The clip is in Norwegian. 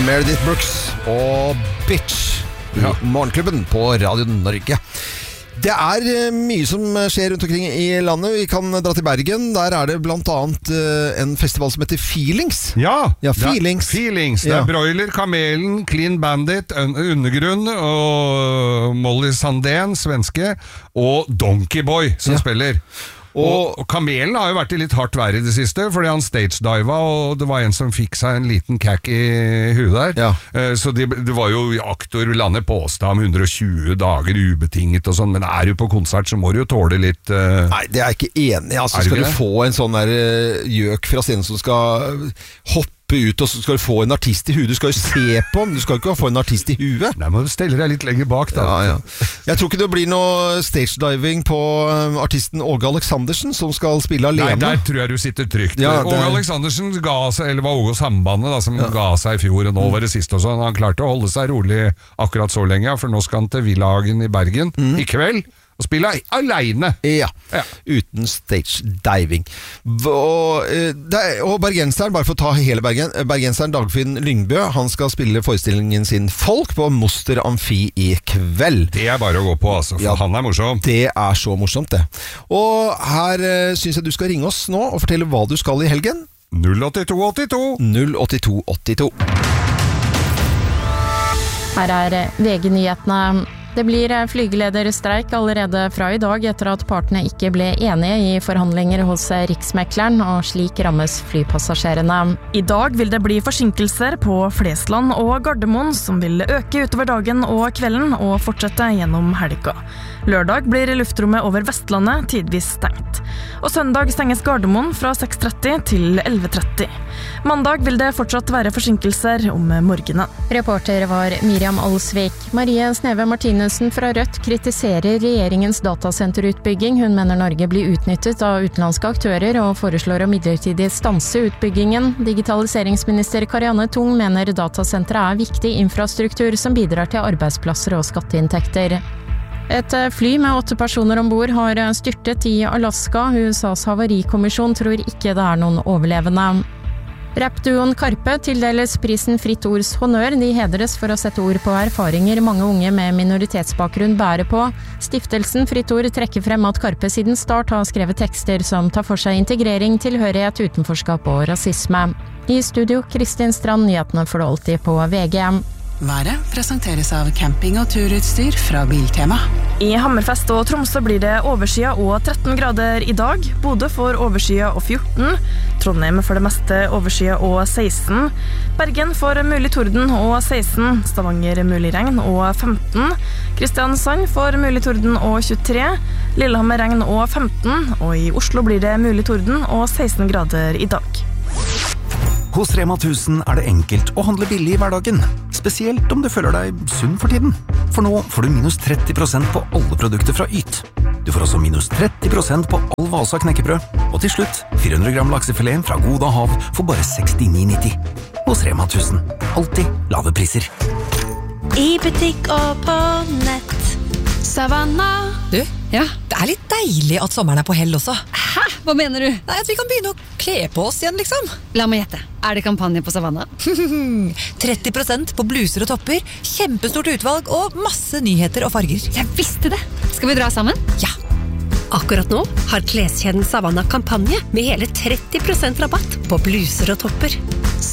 Meredith Brooks og Bitch i Morgenklubben på Radio Norge. Det mye som skjer rundt omkring i landet. Vi kan dra til Bergen. Der det blant annet en festival som heter Feelings. Ja, Feelings. Det Broiler, Kamelen, Clean Bandit, Undergrunn og Molly Sandén, svenske, og Donkey Boy som spiller. Og Kamelen har jo vært i litt hardt vær i det siste, fordi han stagediva, og det var en som fikk seg en liten kakk i huet der. Så det var jo aktor landet påstå om 120 dager ubetinget og sånn, men du på konsert så må du jo tåle litt... Nei, det jeg ikke enig i. Altså, skal du få en sånn der gjøk fra scenen som skal hoppe ut, og så skal du få en artist i huet. Du skal jo se på ham, du skal ikke få en artist i huet. Nei, må du stelle deg litt lenger bak da. Jeg tror ikke det blir noe stagediving på artisten Åge Aleksandersen, som skal spille alene. Nei, der tror jeg du sitter trygt. Åge Aleksandersen ga seg, eller var Åge Sambandet da, som ga seg i fjor, og nå var det sist også. Han klarte å holde seg rolig akkurat så lenge, for nå skal han til Villahagen i Bergen i kveld. Og spille alene. Ja, uten stage-diving. Og bergenseren, bare for å ta hele bergenseren Dagfinn Lyngbø, han skal spille forestillingen sin Folk på Moster Amfi i kveld. Det bare å gå på, altså, for han morsom. Det så morsomt, det. Og her synes jeg du skal ringe oss nå og fortelle hva du skal i helgen. 08282. 08282. Her VG-nyhetene. Det blir flygelederstreik allerede fra i dag etter at partene ikke ble enige i forhandlinger hos Riksmekleren, og slik rammes flypassasjerene. I dag vil det bli forsinkelser på Flesland og Gardermoen, som vil øke utover dagen og kvelden og fortsette gjennom helga. Lørdag blir luftrommet over Vestlandet tidvis stengt. Og søndag stenges Gardermoen fra 6:30 til 11:30. Mandag vil det fortsatt være forsinkelser om morgenen. Reporter var Miriam Alsvik. Marie Sneve Martinussen fra Rødt kritiserer regjeringens datasenterutbygging. Hun mener Norge blir utnyttet av utenlandske aktører og foreslår å midlertidig stanse utbyggingen. Digitaliseringsminister Karianne Tung mener datasenteret viktig infrastruktur som bidrar til arbeidsplasser og skatteinntekter. Et fly med 8 personer ombord har styrtet i Alaska. USAs havarikommisjon tror ikke det noen overlevende. Rappduoen Karpe tildeles prisen Fritt Ords honnør. De hedres for å sette ord på erfaringer mange unge med minoritetsbakgrunn bærer på. Stiftelsen Fritt Ord trekker frem at Karpe siden start har skrevet tekster som tar for seg integrering, tilhørighet, utenforskap og rasisme. I studio, Kristin Strand, nyhetene får du alltid på VG. Været presenteres av camping- og turutstyr fra Biltema. I Hammerfest og Tromsø blir det overskya og 13 grader i dag. Bodø får overskya og 14. Trondheim for det meste overskya og 16. Bergen får mulig torden og 16. Stavanger mulig regn og 15. Kristiansand får mulig torden og 23. Lillehammer regn og 15. Og i Oslo blir det mulig torden og 16 grader i dag. Hos Rema 1000 det enkelt å handle billig i hverdagen, spesielt om du føler deg sunn for tiden. For nå får du minus 30% på alle produkter fra Yt. Du får også minus 30% på all Vasa knekkebrød. Og til slutt, 400 gram laksefilet fra Goda Hav for bare 69,90. Hos Rema 1000. Alltid lave priser. I butikk og på nett. Savannah. Du, ja, det litt deilig at sommeren på hell også. Hæ? Hva mener du? Nei, at vi kan begynne å kle på oss igjen, liksom. La meg gjette. Det kampanje på Savannah? 30% på bluser og topper, kjempestort utvalg og masse nyheter og farger. Jeg visste det! Skal vi dra sammen? Ja! Akkurat nå har kleskjeden Savannah kampanje med hele 30% rabatt på bluser og topper.